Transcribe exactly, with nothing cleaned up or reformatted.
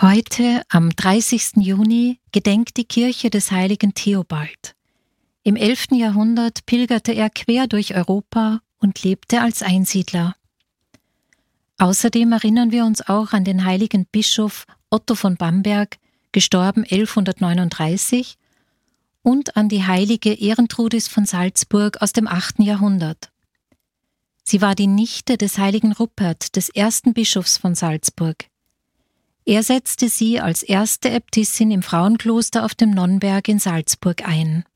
Heute, am dreißigsten Juni, gedenkt die Kirche des heiligen Theobald. Im elften Jahrhundert pilgerte er quer durch Europa und lebte als Einsiedler. Außerdem erinnern wir uns auch an den heiligen Bischof Otto von Bamberg, gestorben elfhundertneununddreißig, und an die heilige Ehrentrudis von Salzburg aus dem achten Jahrhundert. Sie war die Nichte des heiligen Rupert, des ersten Bischofs von Salzburg. Er setzte sie als erste Äbtissin im Frauenkloster auf dem Nonnberg in Salzburg ein.